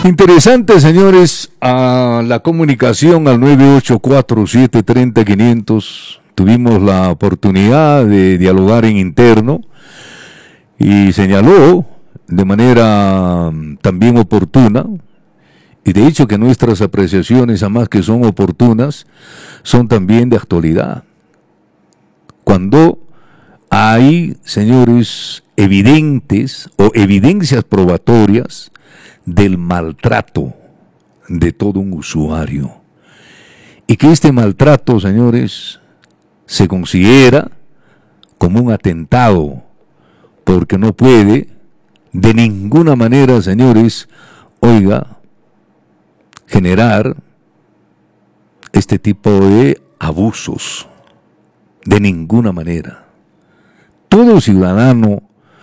Interesante, señores, a la comunicación al 984-730-500. Tuvimos la oportunidad de dialogar en interno y señaló de manera también oportuna, y de hecho que nuestras apreciaciones, además que son oportunas, son también de actualidad. Cuando hay, señores, evidentes o evidencias probatorias del maltrato de todo un usuario. Y que este maltrato, señores, se considera como un atentado, porque no puede de ninguna manera, señores, oiga, generar este tipo de abusos. De ninguna manera. Todo ciudadano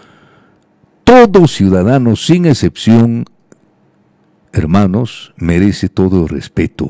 sin excepción, hermanos, merece todo el respeto,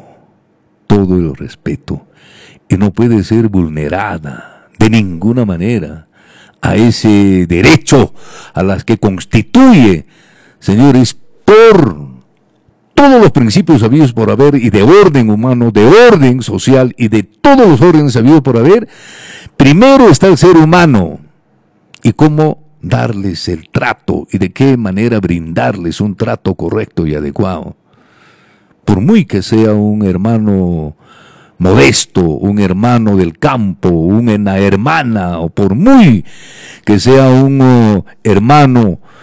y no puede ser vulnerada de ninguna manera a ese derecho a las que constituye, señores, por todos los principios habidos por haber y de orden humano, de orden social y de todos los órdenes habidos por haber. Primero está el ser humano y cómo darles el trato y de qué manera brindarles un trato correcto y adecuado. Por muy que sea un hermano modesto, un hermano del campo, una hermana, o por muy que sea un hermano